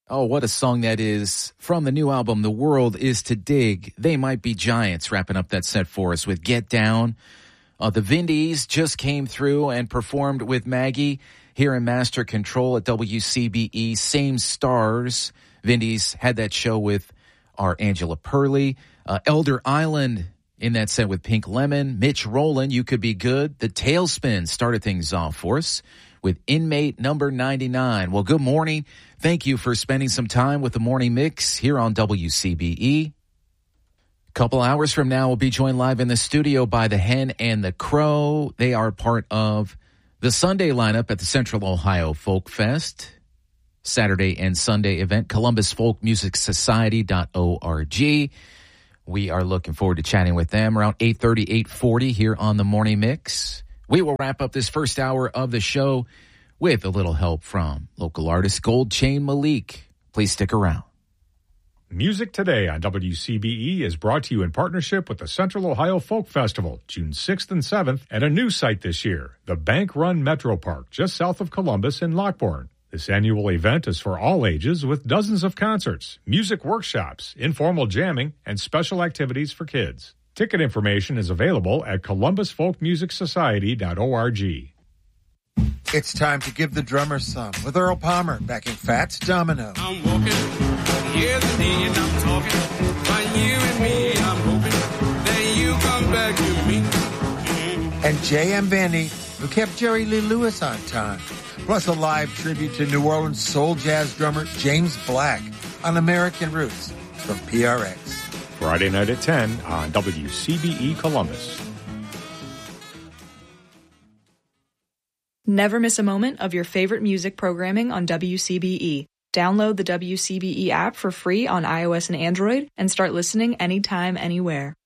Oh, what a song that is from the new album, The World Is to Dig. They Might Be Giants, wrapping up that set for us with Get Down. The Vindies just came through and performed with Maggie here in Master Control at WCBE. Same Stars. Vindies had that show with our Angela Purley. Elder Island in that set with Pink Lemon. Mitch Rowland, You Could Be Good. The Tailspin started things off for us with Inmate Number 99. Well, good morning. Thank you for spending some time with the Morning Mix here on WCBE. A couple hours from now, we'll be joined live in the studio by the Hen and the Crow. They are part of the Sunday lineup at the Central Ohio Folk Fest. Saturday and Sunday event, columbusfolkmusicsociety.org. We are looking forward to chatting with them around 8:30, 8:40 here on the Morning Mix. We will wrap up this first hour of the show with a little help from local artist Gold Chain Malik. Please stick around. Music Today on WCBE is brought to you in partnership with the Central Ohio Folk Festival, June 6th and 7th, at a new site this year, the Bank Run Metro Park, just south of Columbus in Lockbourne. This annual event is for all ages with dozens of concerts, music workshops, informal jamming, and special activities for kids. Ticket information is available at columbusfolkmusicsociety.org. It's time to give the drummer some with Earl Palmer backing Fats Domino. I'm walking, yeah, the day and I'm talking. By you and me, I'm hoping that you come back to me. And J.M. Vandy, who kept Jerry Lee Lewis on time. Plus a live tribute to New Orleans soul jazz drummer James Black on American Roots from PRX. Friday night at 10 on WCBE Columbus. Never miss a moment of your favorite music programming on WCBE. Download the WCBE app for free on iOS and Android and start listening anytime, anywhere.